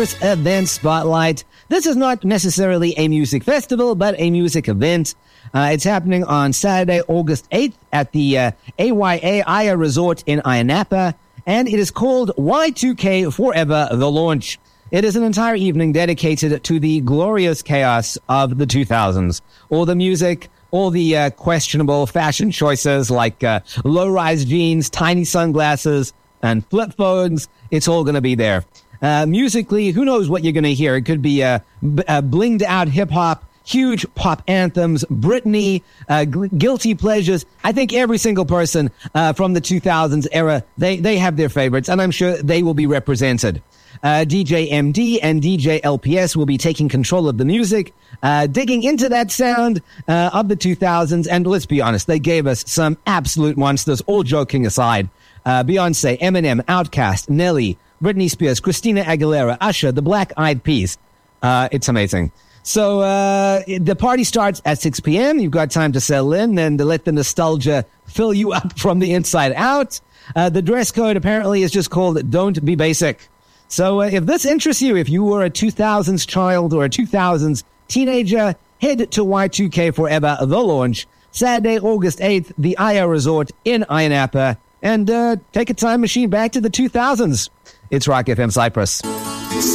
Event Spotlight. This is not necessarily a music festival, but a music event. It's happening on Saturday, August 8th at the AYA Aya Resort in Ayia Napa, and it is called Y2K Forever The Launch. It is an entire evening dedicated to the glorious chaos of the 2000s. All the music, all the questionable fashion choices like low-rise jeans, tiny sunglasses, and flip phones. It's all going to be there. Musically, who knows what you're going to hear? It could be blinged out hip-hop, huge pop anthems, Britney, guilty pleasures. I think every single person from the 2000s era, they have their favorites, and I'm sure they will be represented. DJ MD and DJ LPS will be taking control of the music, digging into that sound of the 2000s, and let's be honest, they gave us some absolute monsters, all joking aside. Beyonce, Eminem, Outkast, Nelly, Britney Spears, Christina Aguilera, Usher, the Black Eyed Peas. It's amazing. So the party starts at 6 p.m. You've got time to settle in and to let the nostalgia fill you up from the inside out. The dress code apparently is just called Don't Be Basic. So if this interests you, if you were a 2000s child or a 2000s teenager, head to Y2K Forever The Launch, Saturday, August 8th, the Aya Resort in Ayia Napa, and take a time machine back to the 2000s. It's Rock FM Cyprus.